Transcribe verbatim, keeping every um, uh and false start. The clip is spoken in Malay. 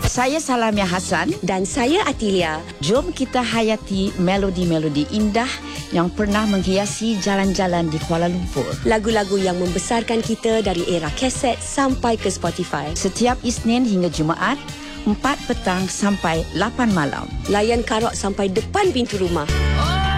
Saya Salamia Hassan. Dan saya Atilia. Jom kita hayati melodi-melodi indah yang pernah menghiasi jalan-jalan di Kuala Lumpur. Lagu-lagu yang membesarkan kita dari era kaset sampai ke Spotify. Setiap Isnin hingga Jumaat, empat petang sampai lapan malam. Layan Karok sampai depan pintu rumah.